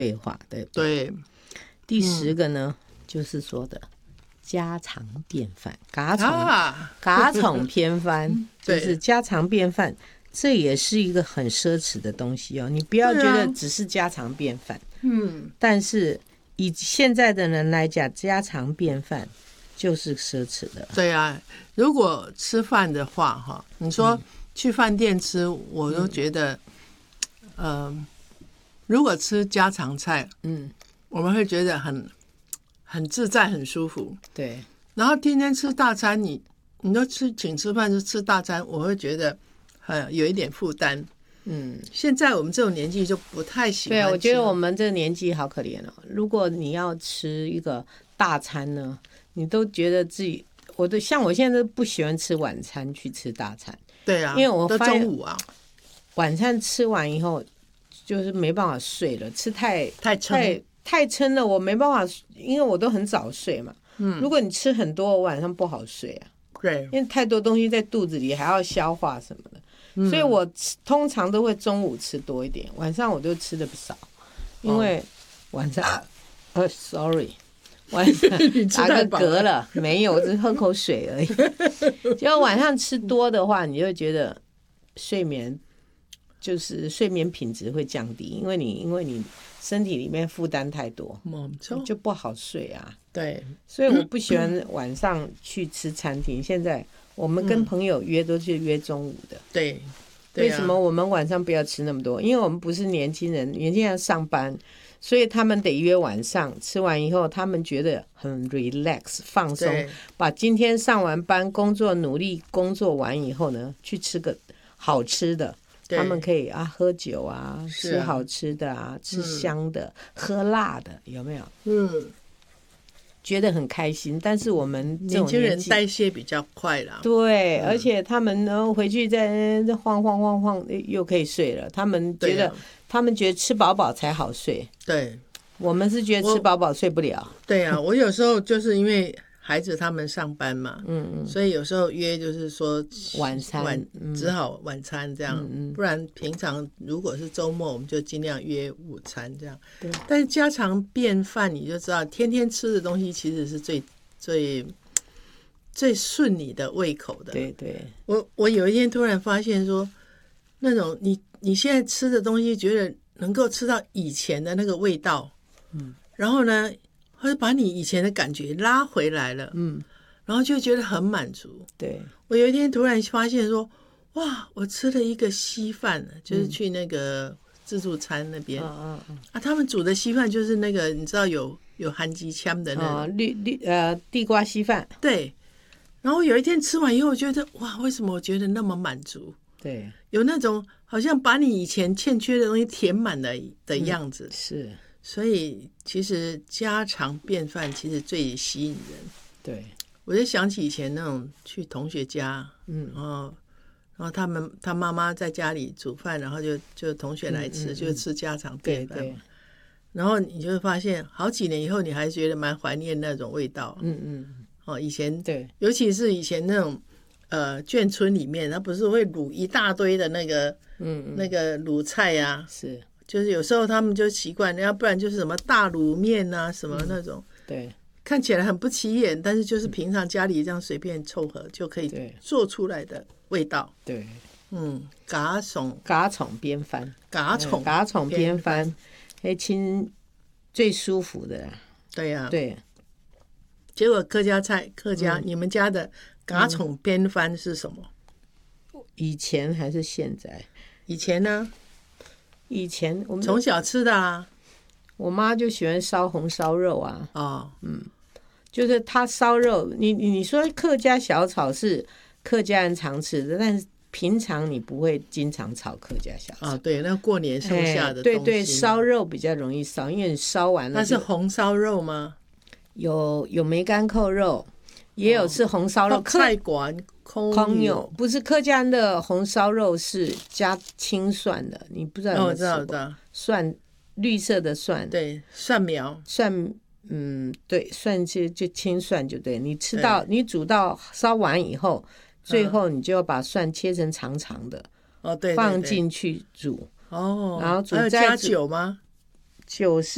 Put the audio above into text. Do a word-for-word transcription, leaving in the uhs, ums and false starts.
对话，对不对？ 对。 第十个呢，嗯、就是说的家常便饭，家常、 啊、 家常便饭就是家常便饭，这也是一个很奢侈的东西哦。你不要觉得只是家常便饭， 嗯、啊， 但是以现在的人来讲，家常便饭就是奢侈的。 对啊，如果吃饭的话，哈，你说去饭店吃，嗯、我都觉得，嗯、呃，如果吃家常菜，嗯，我们会觉得很很自在，很舒服。 对。 然后天天吃大餐，你你都吃请吃饭就吃大餐，我会觉得很有一点负担。嗯，现在我们这种年纪就不太喜欢吃。 对，我觉得我们这个年纪好可怜哦。如果你要吃一个大餐呢，你都觉得自己，我都像我现在都不喜欢吃晚餐去吃大餐。 对啊， 因为我都中午啊， 晚餐吃完以后就是没办法睡了，吃太太撑太太撑了，我没办法，因为我都很早睡嘛。嗯，如果你吃很多，我晚上不好睡啊。 对， 因为太多东西在肚子里，还要消化什么的。嗯、所以我通常都会中午吃多一点，晚上我就吃的不少，因为晚上，呃、哦 ，sorry， 晚上打个嗝了没有？我只是喝口水而已。结果晚上吃多的话，你就觉得睡眠就是睡眠品质会降低，因为你因为你身体里面负担太多，就不好睡啊。 对， 所以我不喜欢晚上去吃餐厅。现在我们跟朋友约都是约中午的。 对，对啊、 为什么我们晚上不要吃那么多？因为我们不是年轻人，年轻人上班，所以他们得约晚上。吃完以后，他们觉得很 relax 放松，把今天上完班工作努力工作完以后呢，去吃个好吃的。他们可以啊喝酒啊，吃好吃的啊，吃香的、嗯，喝辣的，有没有？嗯。觉得很开心，但是我们这种年轻人代谢比较快啦。 对、嗯，而且他们呢回去再晃晃晃晃又可以睡了。他们觉得、啊、他们觉得吃饱饱才好睡。 对， 我们是觉得吃饱饱睡不了。 对啊，我有时候就是因为孩子他们上班嘛，嗯嗯，所以有时候约就是说晚餐， 晚、嗯、只好晚餐这样、嗯嗯，不然平常如果是周末我们就尽量约午餐这样。对，但是家常便饭你就知道，天天吃的东西其实是最最最顺你的胃口的。 对对， 我我有一天突然发现说，那种你你现在吃的东西，觉得能够吃到以前的那个味道，嗯，然后呢？会把你以前的感觉拉回来了，嗯，然后就觉得很满足。 对， 我有一天突然发现说，哇，我吃了一个稀饭，就是去那个自助餐那边，嗯嗯啊，他们煮的稀饭就是那个你知道有有韩吉枪的那种、 哦、绿绿呃地瓜稀饭， 对。然后有一天吃完以后，我觉得哇，为什么我觉得那么满足？ 对， 有那种好像把你以前欠缺的东西填满了的样子， 嗯、是。 所以其实家常便饭其实最吸引人。 对， 我就想起以前那种去同学家，嗯，然后然后他们他妈妈在家里煮饭，然后就就同学来吃，嗯嗯嗯就吃家常便饭。对对。然后你就会发现，好几年以后，你还觉得蛮怀念那种味道。嗯嗯。哦，以前对， 尤其是以前那种呃眷村里面，他不是会卤一大堆的那个嗯, 嗯那个卤菜呀、啊， 是。 就是有时候他们就习惯，要不然就是什么大卤面啊，什么那种、 嗯，对， 看起来很不起眼，但是就是平常家里这样随便凑合就可以做出来的味道。 对， 嗯，家常家常便饭， 家常家常便饭，还亲最舒服的。 对呀、啊， 对。 结果客家菜，客家、嗯、你们家的家常便饭是什么？ 以前还是现在？ 以前呢？ 以前我们从小吃的啊， 我妈就喜欢烧红烧肉啊。 哦， 嗯，就是她烧肉，你你说客家小炒是客家人常吃的，但是平常你不会经常炒客家小炒。 啊、哦，对，那过年剩下的东西、 哎、对对，烧肉比较容易烧，因为你烧完了。 那是红烧肉吗？ 有有梅干扣肉，也有是红烧肉。 哦、菜馆空有，不是客家人的红烧肉是加青蒜的，你不知道有没有吃过？ 哦、我知道，知道。 蒜，绿色的蒜， 对，蒜苗， 蒜，嗯，对，蒜就就青蒜就对。你吃到你煮到烧完以后，最后你就要把蒜切成长长的， 哦，对， 放进去煮。 哦， 然后煮还有加酒吗？ 酒是。